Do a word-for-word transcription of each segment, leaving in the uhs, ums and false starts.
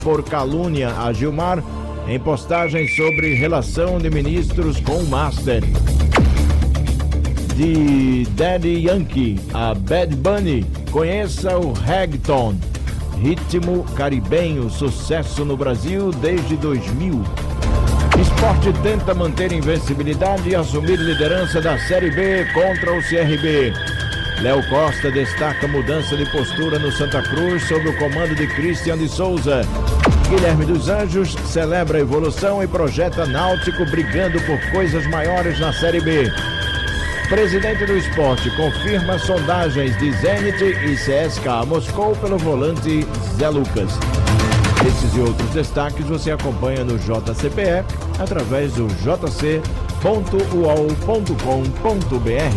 por calúnia a Gilmar em postagens sobre relação de ministros com o Master. De Daddy Yankee a Bad Bunny, conheça o reggaeton, ritmo caribenho, sucesso no Brasil desde dois mil. Sport tenta manter invencibilidade e assumir liderança da Série B contra o C R B. Léo Costa destaca mudança de postura no Santa Cruz sob o comando de Christian de Souza. Guilherme dos Anjos celebra a evolução e projeta Náutico brigando por coisas maiores na Série B. Presidente do Sport confirma sondagens de Zenit e C S K A Moscou pelo volante Zé Lucas. Esses e outros destaques você acompanha no J C P E através do j c ponto u o l ponto com ponto b r.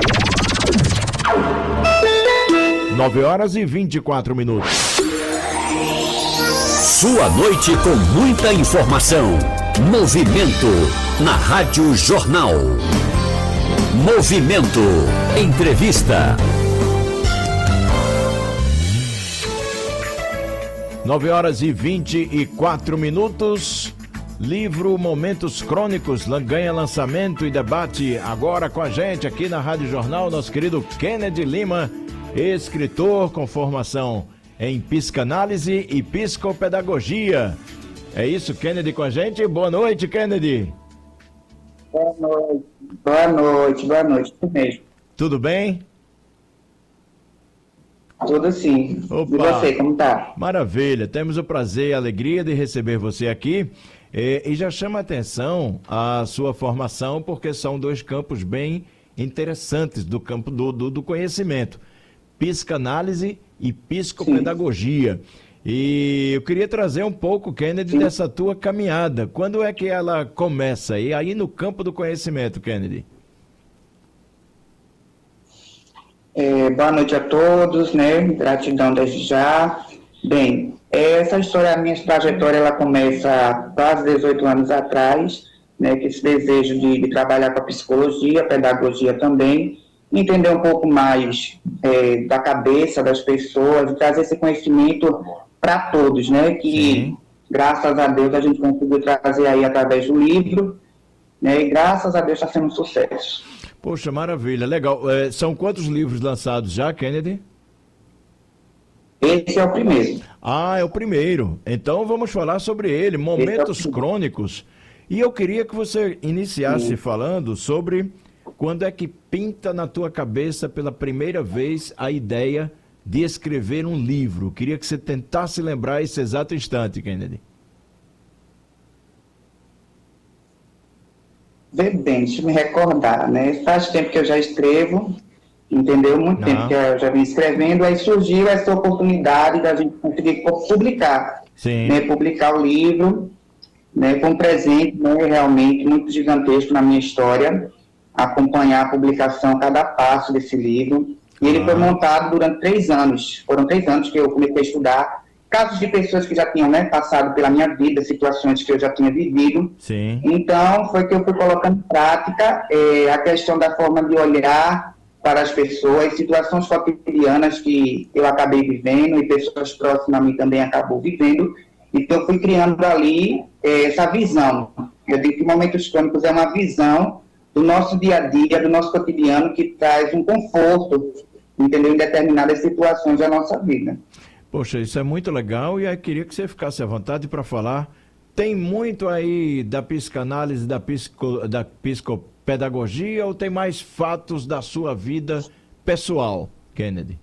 nove horas e vinte e quatro minutos. Sua noite com muita informação. Movimento na Rádio Jornal. Movimento. Entrevista. nove horas e vinte e quatro minutos. Livro Momentos Crônicos ganha lançamento e debate agora com a gente aqui na Rádio Jornal, nosso querido Kennedy Lima, escritor com formação em psicanálise e psicopedagogia. É isso, Kennedy, com a gente? Boa noite, Kennedy. Boa noite, boa noite, boa noite, tudo mesmo. Tudo bem? Tudo sim. Opa. E você, como tá? Maravilha, temos o prazer e a alegria de receber você aqui. E, e já chama a atenção a sua formação, porque são dois campos bem interessantes do campo do, do, do conhecimento. Psicanálise e psicopedagogia. Sim. E eu queria trazer um pouco, Kennedy, Sim. dessa tua caminhada. Quando é que ela começa? E aí no campo do conhecimento, Kennedy? É, boa noite a todos, né? Gratidão desde já. Bem, essa história, a minha trajetória, ela começa há quase dezoito anos atrás, né? Que esse desejo de, de trabalhar com a psicologia, pedagogia também, entender um pouco mais é, da cabeça das pessoas, e trazer esse conhecimento para todos, né? Que, Sim. graças a Deus, a gente conseguiu trazer aí através do livro, né? E graças a Deus está sendo um sucesso. Poxa, maravilha, legal. É, são quantos livros lançados já, Kennedy? Esse é o primeiro. Ah, é o primeiro. Então vamos falar sobre ele, Momentos é Crônicos. E eu queria que você iniciasse Sim. falando sobre quando é que pinta na tua cabeça pela primeira vez a ideia de escrever um livro. Queria que você tentasse lembrar esse exato instante, Kennedy. Vê bem, deixa eu me recordar, né? Faz tempo que eu já escrevo, entendeu? Muito Não. tempo que eu já vim escrevendo, aí surgiu essa oportunidade da gente conseguir publicar, Sim. né? Publicar o livro, né? Com um presente, né? Realmente muito gigantesco na minha história, acompanhar a publicação, cada passo desse livro. E ele ah. foi montado durante três anos. Foram três anos que eu comecei a estudar casos de pessoas que já tinham, né, passado pela minha vida, situações que eu já tinha vivido. Sim. Então, foi que eu fui colocando em prática é, a questão da forma de olhar para as pessoas, situações cotidianas que eu acabei vivendo e pessoas próximas a mim também acabou vivendo. Então, eu fui criando ali é, essa visão. Eu digo que Momentos Crônicos é uma visão do nosso dia a dia, do nosso cotidiano, que traz um conforto, entendeu, em determinadas situações da nossa vida. Poxa, isso é muito legal e eu queria que você ficasse à vontade para falar. Tem muito aí da psicanálise, da, psico, da psicopedagogia ou tem mais fatos da sua vida pessoal, Kennedy?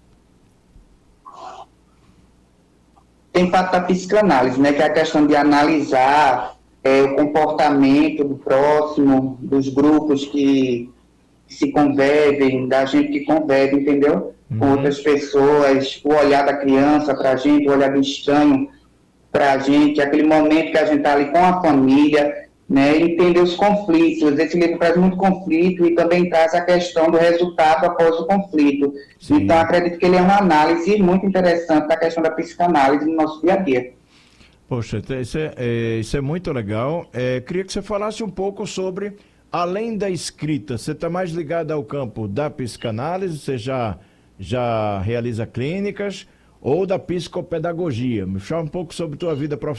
Tem fato da psicanálise, né, que é a questão de analisar é, o comportamento do próximo, dos grupos que se convivem, da gente que convive, entendeu? Com uhum. outras pessoas, o olhar da criança para a gente, o olhar do estranho para a gente, aquele momento que a gente está ali com a família, né, entender os conflitos. Esse livro traz muito conflito e também traz a questão do resultado após o conflito. Sim. Então, acredito que ele é uma análise muito interessante da questão da psicanálise no nosso dia a dia. Poxa, isso é, é, isso é muito legal. É, queria que você falasse um pouco sobre, além da escrita, você está mais ligado ao campo da psicanálise, você já... já realiza clínicas, ou da psicopedagogia. Me fala um pouco sobre tua vida profissional.